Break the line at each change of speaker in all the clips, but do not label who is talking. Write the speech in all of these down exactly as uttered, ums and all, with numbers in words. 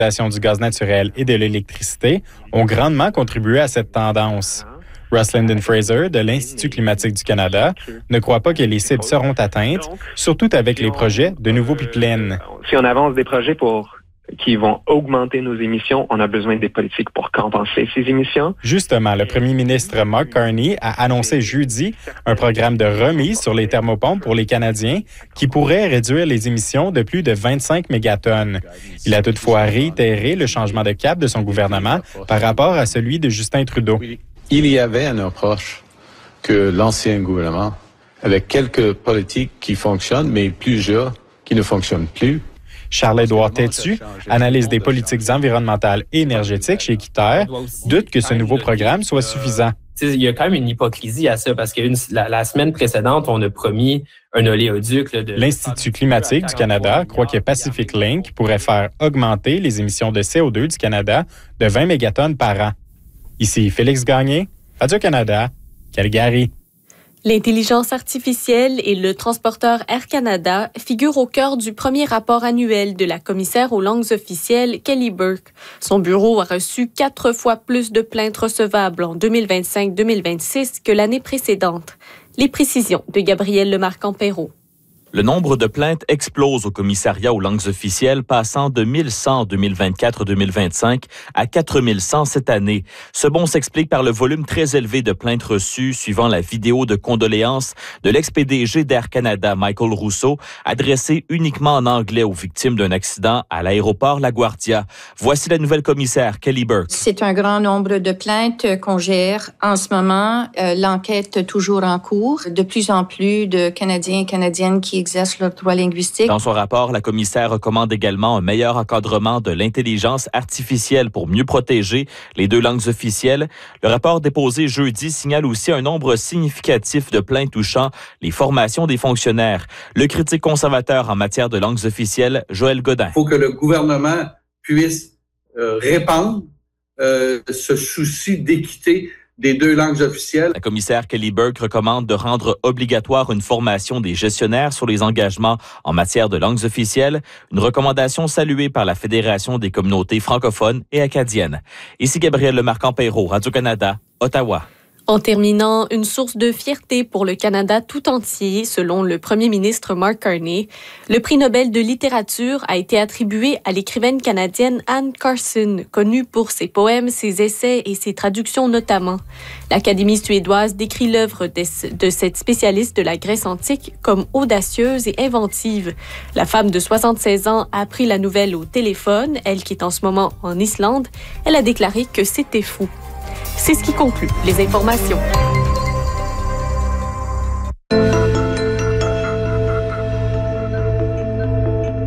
du gaz naturel et de l'électricité ont grandement contribué à cette tendance. Russ Linden Fraser, de l'Institut climatique du Canada, ne croit pas que les cibles seront atteintes, surtout avec les projets de nouveaux pipelines.
Si on avance des projets pour qui vont augmenter nos émissions, on a besoin des politiques pour compenser ces émissions.
Justement, le premier ministre Mark Carney a annoncé jeudi un programme de remise sur les thermopompes pour les Canadiens qui pourrait réduire les émissions de plus de vingt-cinq mégatonnes. Il a toutefois réitéré le changement de cap de son gouvernement par rapport à celui de Justin Trudeau.
Il y avait une approche que l'ancien gouvernement, avec quelques politiques qui fonctionnent, mais plusieurs qui ne fonctionnent plus.
Charles-Édouard Tétu, analyse des politiques environnementales et énergétiques chez Équiterre, doute que ce nouveau programme soit suffisant.
Il y a quand même une hypocrisie à ça, parce que une, la, la semaine précédente, on a promis un oléoduc. Là, de...
L'Institut climatique du Canada croit que Pacific Link pourrait faire augmenter les émissions de C O deux du Canada de vingt mégatonnes par an. Ici Félix Gagné, Radio-Canada, Calgary.
L'intelligence artificielle et le transporteur Air Canada figurent au cœur du premier rapport annuel de la commissaire aux langues officielles, Kelly Burke. Son bureau a reçu quatre fois plus de plaintes recevables en deux mille vingt-cinq deux mille vingt-six que l'année précédente. Les précisions de Gabriel Lemarque-Ampero.
Le nombre de plaintes explose au commissariat aux langues officielles, passant de mille cent en deux mille vingt-quatre deux mille vingt-cinq à quatre mille cent cette année. Ce bond s'explique par le volume très élevé de plaintes reçues suivant la vidéo de condoléances de l'ex-P D G d'Air Canada, Michael Rousseau, adressée uniquement en anglais aux victimes d'un accident à l'aéroport LaGuardia. Voici la nouvelle commissaire, Kelly Burke.
C'est un grand nombre de plaintes qu'on gère en ce moment. Euh, l'enquête toujours en cours. De plus en plus de Canadiens et Canadiennes qui exercent leur droit linguistique.
Dans son rapport, la commissaire recommande également un meilleur encadrement de l'intelligence artificielle pour mieux protéger les deux langues officielles. Le rapport déposé jeudi signale aussi un nombre significatif de plaintes touchant les formations des fonctionnaires. Le critique conservateur en matière de langues officielles, Joël Godin.
Il faut que le gouvernement puisse euh, répandre euh, ce souci d'équité des deux langues officielles.
La commissaire Kelly Burke recommande de rendre obligatoire une formation des gestionnaires sur les engagements en matière de langues officielles, une recommandation saluée par la Fédération des communautés francophones et acadiennes. Ici Gabriel Lemarque-Ampero, Radio-Canada, Ottawa.
En terminant, une source de fierté pour le Canada tout entier, selon le premier ministre Mark Carney. Le prix Nobel de littérature a été attribué à l'écrivaine canadienne Anne Carson, connue pour ses poèmes, ses essais et ses traductions notamment. L'Académie suédoise décrit l'œuvre de cette spécialiste de la Grèce antique comme audacieuse et inventive. La femme de soixante-seize ans a appris la nouvelle au téléphone, elle qui est en ce moment en Islande. Elle a déclaré que c'était fou. C'est ce qui conclut les informations.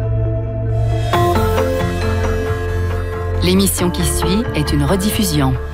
L'émission qui suit est une rediffusion.